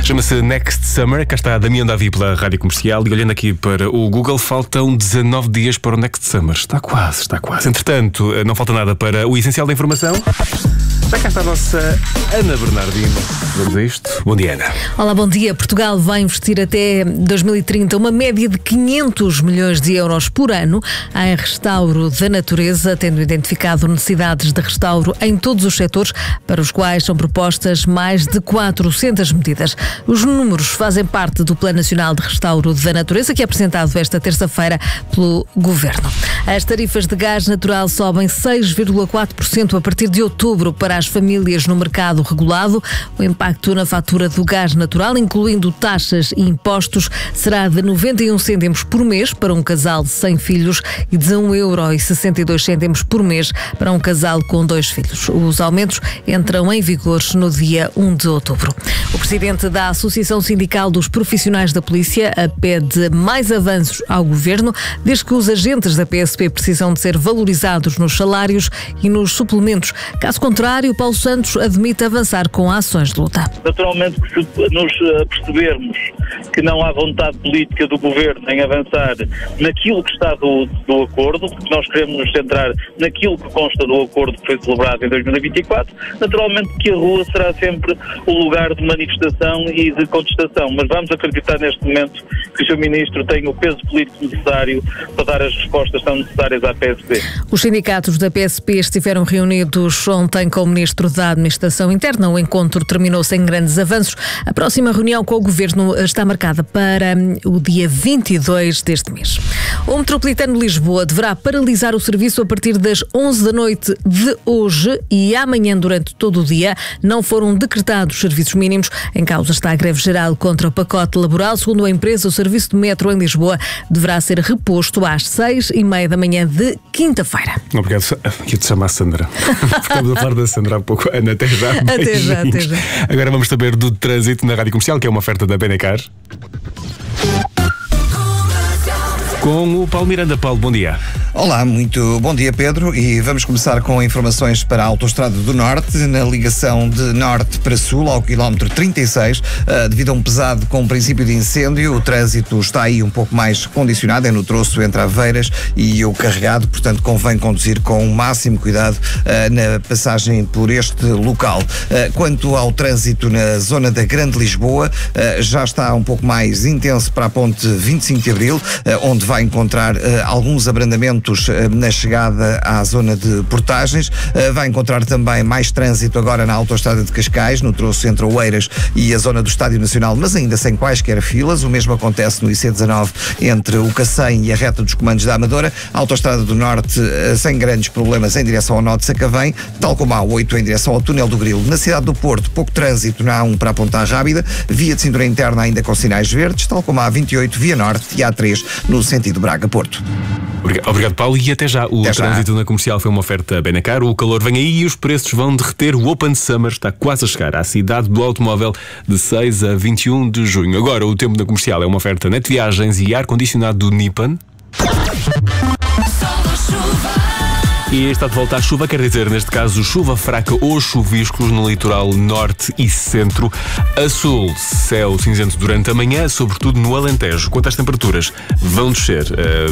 Chama-se Next Summer. Cá está a Damião Davi pela Rádio Comercial. E olhando aqui para o Google, faltam 19 dias para o Next Summer. Está quase, está quase. Entretanto, não falta nada para o essencial da informação. Já cá está a nossa Ana Bernardino. Vamos a isto. Bom dia, Ana. Olá, bom dia. Portugal vai investir até 2030 uma média de 500 milhões de euros por ano em restauro da natureza, tendo identificado necessidades de restauro em todos os setores, para os quais são propostas mais de 400 medidas. Os números fazem parte do Plano Nacional de Restauro da Natureza, que é apresentado esta terça-feira pelo Governo. As tarifas de gás natural sobem 6,4% a partir de outubro para as famílias no mercado regulado. O impacto na fatura do gás natural, incluindo taxas e impostos, será de 91 cêntimos por mês para um casal sem filhos e de 1,62 € por mês para um casal com 2 filhos. Os aumentos entram em vigor no dia 1 de outubro. O presidente da Associação Sindical dos Profissionais da Polícia pede mais avanços ao Governo, desde que os agentes da PSP precisam de ser valorizados nos salários e nos suplementos. Caso contrário, Paulo Santos admite avançar com ações de luta. Naturalmente, se nos percebermos que não há vontade política do Governo em avançar naquilo que está do acordo, porque nós queremos nos centrar naquilo que consta do acordo que foi celebrado em 2024, naturalmente que a rua será sempre o lugar de manifestação e de contestação, mas vamos acreditar neste momento que o Sr. Ministro tem o peso político necessário para dar as respostas tão necessárias à PSP. Os sindicatos da PSP estiveram reunidos ontem com o Ministro da Administração Interna. O encontro terminou sem grandes avanços. A próxima reunião com o Governo está marcada para o dia 22 deste mês. O Metropolitano de Lisboa deverá paralisar o serviço a partir das 11 da noite de hoje e amanhã durante todo o dia. Não foram decretados serviços mínimos. Em causa está a greve geral contra o pacote laboral. Segundo a empresa, o serviço de metro em Lisboa deverá ser reposto às 6h30 da manhã de quinta-feira. Obrigado. Eu te chamo a Sandra. Estamos a falar da Sandra há pouco. Ana, até já. Até já. Agora vamos saber do trânsito na Rádio Comercial, que é uma oferta da Benacar. Com o Paulo Miranda. Paulo, bom dia. Olá, muito bom dia, Pedro, e vamos começar com informações para a Autostrada do Norte, na ligação de norte para sul, ao quilómetro 36, devido a um pesado com princípio de incêndio. O trânsito está aí um pouco mais condicionado, é no troço entre Aveiras e o Carregado, portanto convém conduzir com o máximo cuidado na passagem por este local. Quanto ao trânsito na zona da Grande Lisboa, já está um pouco mais intenso para a ponte 25 de Abril, onde vai encontrar alguns abrandamentos na chegada à zona de Portagens. Vai encontrar também mais trânsito agora na Autostrada de Cascais, no troço entre Oeiras e a zona do Estádio Nacional, mas ainda sem quaisquer filas. O mesmo acontece no IC19 entre o Cacém e a reta dos Comandos da Amadora. A Autostrada do Norte sem grandes problemas em direção ao nó de Sacavém, tal como a A8 em direção ao Túnel do Grilo. Na cidade do Porto, pouco trânsito na A1 para a Ponta Rábida, via de cintura interna ainda com sinais verdes, tal como a A28 via Norte e a A3 no sentido Braga-Porto. Obrigado, Paulo, e até já. O trânsito na Comercial foi uma oferta Benacar. O calor vem aí e os preços vão derreter. O Open Summer está quase a chegar à cidade do automóvel de 6 a 21 de junho. Agora, o tempo na Comercial é uma oferta Net Viagens e ar-condicionado do Nippon. E está de volta à chuva, quer dizer, neste caso, chuva fraca ou chuviscos no litoral norte e centro. A sul, céu cinzento durante a manhã, sobretudo no Alentejo. Quanto às temperaturas, vão descer.